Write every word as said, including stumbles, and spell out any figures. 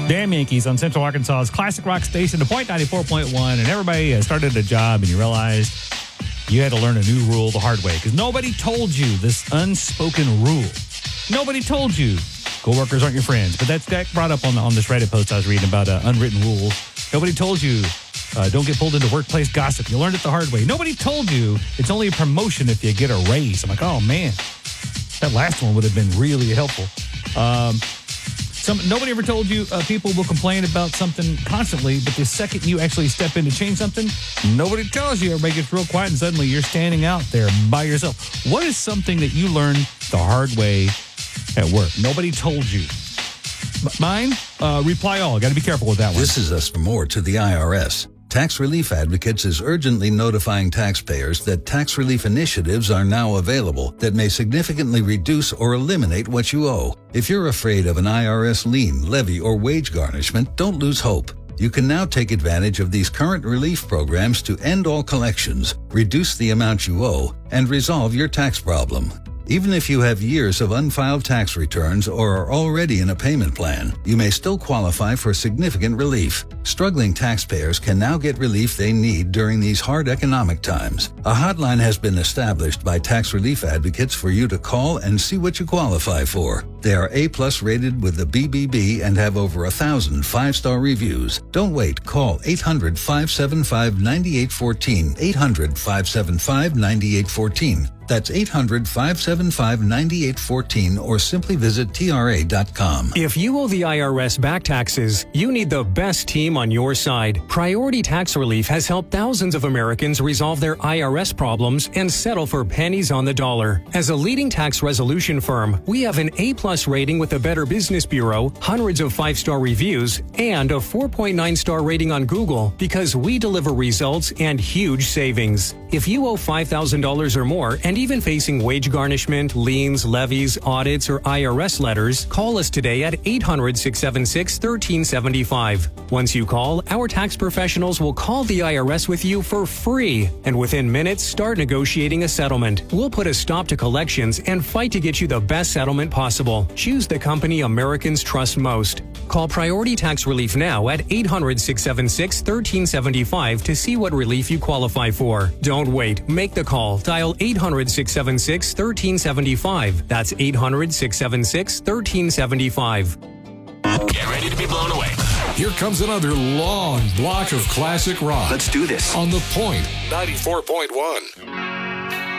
Damn Yankees on Central Arkansas's classic rock station, The Point ninety-four point one, and everybody uh, started a job and you realized you had to learn a new rule the hard way because nobody told you this unspoken rule. Nobody told you coworkers aren't your friends, but that's that brought up on on this Reddit post I was reading about uh, unwritten rules. Nobody told you uh, don't get pulled into workplace gossip. You learned it the hard way. Nobody told you it's only a promotion if you get a raise. I'm like, oh man, that last one would have been really helpful. Um, Some, nobody ever told you uh, people will complain about something constantly, but the second you actually step in to change something, nobody tells you. Everybody gets real quiet, and suddenly you're standing out there by yourself. What is something that you learned the hard way at work? Nobody told you. M- mine? Uh, reply all. Got to be careful with that one. This is us for more to the I R S. Tax Relief Advocates is urgently notifying taxpayers that tax relief initiatives are now available that may significantly reduce or eliminate what you owe. If you're afraid of an I R S lien, levy, or wage garnishment, don't lose hope. You can now take advantage of these current relief programs to end all collections, reduce the amount you owe, and resolve your tax problem. Even if you have years of unfiled tax returns or are already in a payment plan, you may still qualify for significant relief. Struggling taxpayers can now get relief they need during these hard economic times. A hotline has been established by Tax Relief Advocates for you to call and see what you qualify for. They are A-plus rated with the B B B and have over a thousand five-star reviews. Don't wait. Call eight hundred, five seven five, nine eight one four, eight hundred, five seven five, nine eight one four. That's eight hundred, five seven five, nine eight one four, or simply visit T R A dot com. If you owe the I R S back taxes, you need the best team on your side. Priority Tax Relief has helped thousands of Americans resolve their I R S problems and settle for pennies on the dollar. As a leading tax resolution firm, we have an A-plus rating with the Better Business Bureau, hundreds of five-star reviews, and a four point nine star rating on Google because we deliver results and huge savings. If you owe five thousand dollars or more and even facing wage garnishment, liens, levies, audits, or I R S letters, call us today at eight hundred, six seven six, one three seven five. Once you call, our tax professionals will call the I R S with you for free, and within minutes, start negotiating a settlement. We'll put a stop to collections and fight to get you the best settlement possible. Choose the company Americans trust most. Call Priority Tax Relief now at eight hundred, six seven six, one three seven five to see what relief you qualify for. Don't wait. Make the call. Dial eight hundred, six seven six, one three seven five. That's eight hundred, six seven six, one three seven five. Get ready to be blown away. Here comes another long block of classic rock. Let's do this. On The Point ninety-four point one.